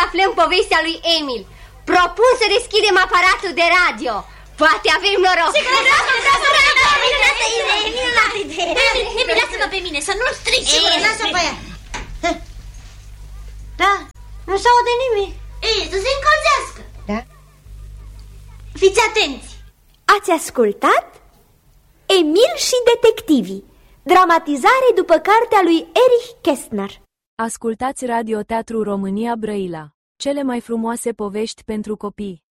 aflăm povestea lui Emil. Propun să deschidem aparatul de radio. Poate avem noroc. Emil, lasă-mă pe mine, să nu-l strici. Lasă pe ea. Da, nu s-aude nimic. Să se încălzească. Da. Fiți atenți. Ați ascultat Emil și detectivii, dramatizare după cartea lui Erich Kästner. Ascultați Radio Teatru România Brăila. Cele mai frumoase povești pentru copii.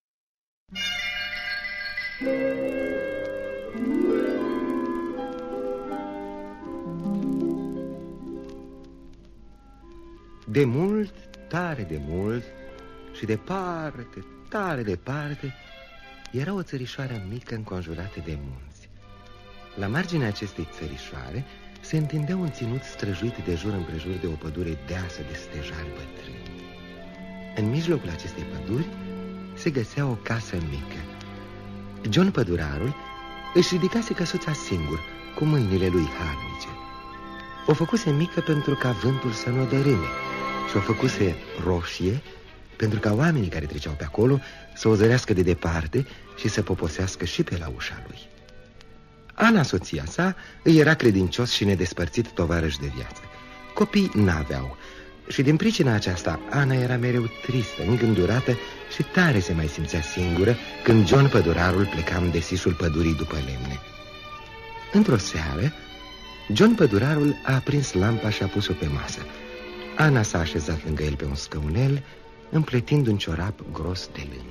De mult, tare de mult și departe, tare departe, era o țărișoară mică înconjurată de munți. La marginea acestei țărișoare se întindea un ținut străjuit de jur împrejur de o pădure deasă de stejari bătrâni. În mijlocul acestei păduri se găsea o casă mică. John Pădurarul își ridicase căsuța singur, cu mâinile lui harnice. O făcuse mică pentru ca vântul să nu o dărâme și o făcuse roșie pentru ca oamenii care treceau pe acolo să o zărească de departe și să poposească și pe la ușa lui. Ana, soția sa, îi era credincios și nedespărțit tovarăș de viață. Copii n-aveau și din pricina aceasta Ana era mereu tristă, îngândurată și tare se mai simțea singură când John Pădurarul pleca în desișul pădurii după lemne. Într-o seară, John Pădurarul a aprins lampa și a pus-o pe masă. Ana s-a așezat lângă el pe un scăunel, împletind un ciorap gros de lână.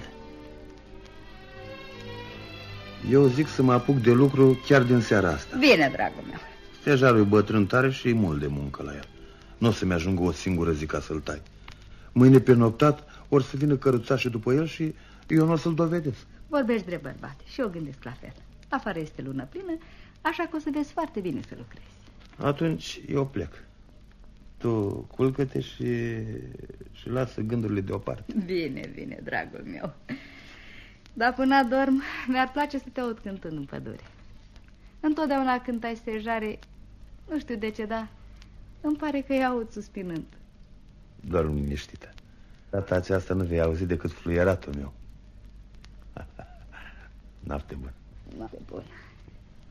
Eu zic să mă apuc de lucru chiar din seara asta. Bine, dragul meu. Stejarul e bătrân tare și e mult de muncă la el. Nu o să-mi ajungă o singură zi ca să-l tai. Mâine pe noptat or să vină căruțașii după el și eu nu o să-l dovedesc. Vorbești drept, bărbate, și eu gândesc la fel. Afară este lună plină, așa că o să vezi foarte bine să lucrezi. Atunci eu plec. Tu culcă-te și lasă gândurile deoparte. Bine, bine, dragul meu. Dar până adorm, mi-ar place să te aud cântând în pădure. Întotdeauna când ai stejare, nu știu de ce, dar îmi pare că îi aud suspinând. Doar liniștită. Data aceasta nu vei auzi decât fluieratul meu. Noapte bună. Noapte bună.